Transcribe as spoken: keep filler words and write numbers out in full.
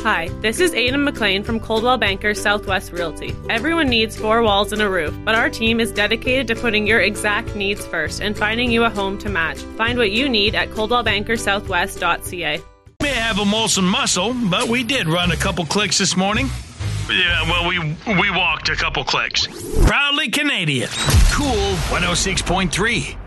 Hi, this is Aidan McLean from Coldwell Banker Southwest Realty. Everyone needs four walls and a roof, but our team is dedicated to putting your exact needs first and finding you a home to match. Find what you need at coldwell banker southwest dot c a. May have a Molson muscle, but we did run a couple clicks this morning. Yeah, well, we we walked a couple clicks. Proudly Canadian. Cool one oh six point three.